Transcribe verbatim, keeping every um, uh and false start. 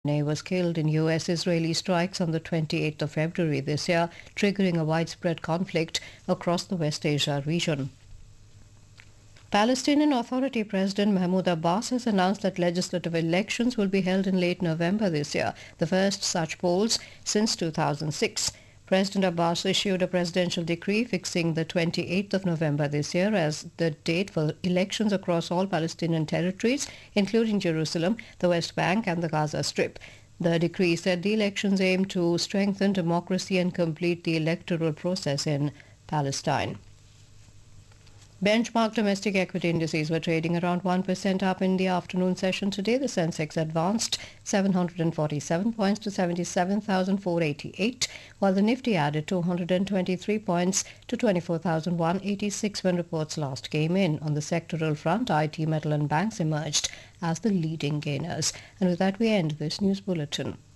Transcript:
was killed in U S-Israeli strikes on the twenty-eighth of February this year, triggering a widespread conflict across the West Asia region. Palestinian Authority President Mahmoud Abbas has announced that legislative elections will be held in late November this year, the first such polls since two thousand six. President Abbas issued a presidential decree fixing the twenty-eighth of November this year as the date for elections across all Palestinian territories, including Jerusalem, the West Bank and the Gaza Strip. The decree said the elections aim to strengthen democracy and complete the electoral process in Palestine. Benchmark domestic equity indices were trading around one percent up in the afternoon session today. The Sensex advanced seven hundred forty-seven points to seventy-seven thousand four hundred eighty-eight, while the Nifty added two hundred twenty-three points to twenty-four thousand one hundred eighty-six when reports last came in. On the sectoral front, I T, metal and banks emerged as the leading gainers. And with that, we end this news bulletin.